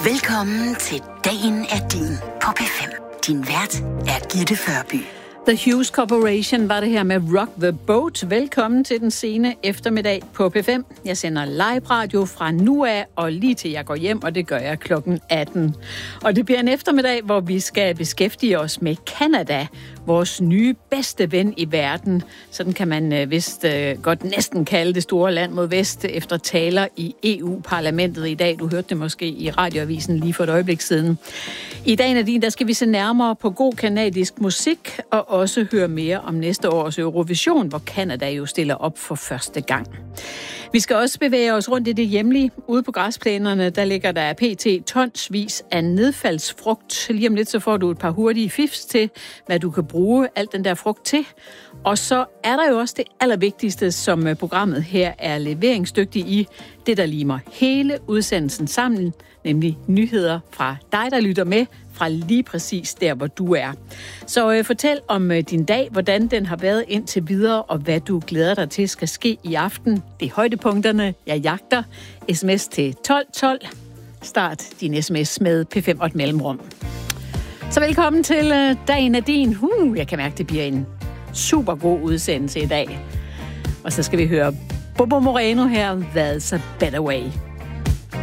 Velkommen til Dagen er din på P5. Din vært er Gitte Førby. The Hughes Corporation var det her med Rock the Boat. Velkommen til den sene eftermiddag på P5. Jeg sender live radio fra nu af og lige til jeg går hjem, og det gør jeg klokken 18. Og det bliver en eftermiddag, hvor vi skal beskæftige os med Canada, vores nye bedste ven i verden. Sådan kan man vist godt næsten kalde det store land mod vest efter taler i EU-parlamentet i dag. Du hørte det måske i radioavisen lige for et øjeblik siden. I dagen af din, der skal vi se nærmere på god kanadisk musik og også høre mere om næste års Eurovision, hvor Canada jo stiller op for første gang. Vi skal også bevæge os rundt i det hjemlige. Ude på græsplænerne, der ligger der pt. Tonsvis af nedfaldsfrugt. Lige om lidt, så får du et par hurtige fifs til, hvad du kan bruge alt den der frugt til. Og så er der jo også det allervigtigste, som programmet her er leveringsdygtig i. Det, der limer hele udsendelsen sammen, nemlig nyheder fra dig, der lytter med, fra lige præcis der, hvor du er. Så fortæl om din dag, hvordan den har været indtil videre, og hvad du glæder dig til skal ske i aften. Det er højdepunkterne, jeg jagter. SMS til 1212. Start din sms med P5 og et mellemrum. Så velkommen til Dagen er din. Jeg kan mærke, det bliver en super god udsendelse i dag. Og så skal vi høre Bobo Moreno her, That's a Better Way.